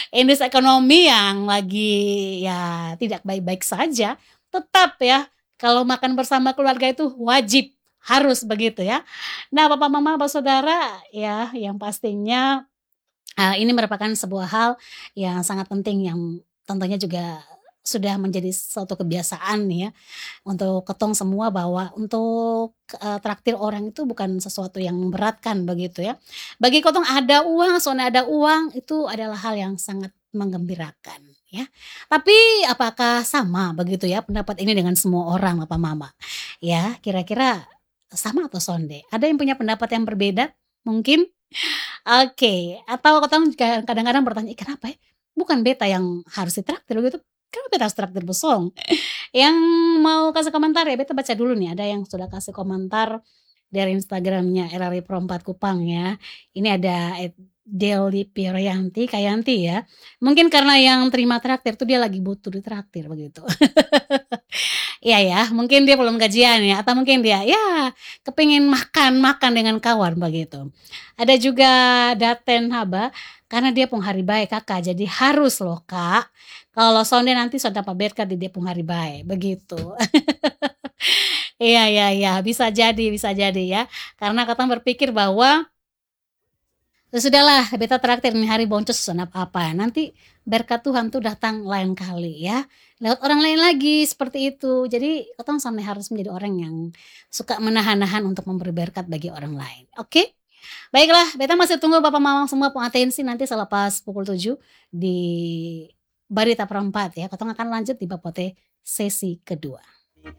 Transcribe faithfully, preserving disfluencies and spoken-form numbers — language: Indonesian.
indeks ekonomi yang lagi ya tidak baik-baik saja, tetap ya kalau makan bersama keluarga itu wajib, harus begitu ya. Nah, papa, mama, bersaudara ya yang pastinya, eee, ini merupakan sebuah hal yang sangat penting yang tentunya juga sudah menjadi suatu kebiasaan nih ya, untuk ketong semua bahwa untuk, eee, traktir orang itu bukan sesuatu yang memberatkan begitu ya. Bagi kotong ada uang, soalnya ada uang, itu adalah hal yang sangat menggembirakan ya. Tapi apakah sama begitu ya pendapat ini dengan semua orang, papa, mama? Ya, kira-kira sama atau sonde? Ada yang punya pendapat yang berbeda mungkin? Oke, atau kotong juga kadang-kadang bertanya, "Ih kenapa ya? Bukan beta yang harus ditraktir begitu, kenapa beta harus traktir busong?" Yang mau kasih komentar ya beta baca dulu nih, ada yang sudah kasih komentar dari Instagram-nya R R I Pro empat Kupang ya. Ini ada et Delly Pirianti Kayanti ya. Mungkin karena yang terima traktir tuh dia lagi butuh ditraktir begitu. Iya ya, mungkin dia belum gajian ya, atau mungkin dia ya kepingin makan-makan dengan kawan begitu. Ada juga Daten Haba, karena dia pung hari bae Kakak, jadi harus loh Kak, kalau sonde nanti so dapa berkat di dia pung hari bae, begitu. Iya iya iya, bisa jadi bisa jadi ya, karena katong berpikir bahwa ya sudahlah beta traktir nih hari boncos so napa-apa, nanti berkat Tuhan tuh datang lain kali ya, lewat orang lain lagi, seperti itu. Jadi katong sampai harus menjadi orang yang suka menahan-nahan untuk memberi berkat bagi orang lain, oke? Baiklah, beta masih tunggu papa mama semua pung atensi nanti selepas pukul tujuh di Barita Pro empat ya, katong akan lanjut di Bapote sesi kedua.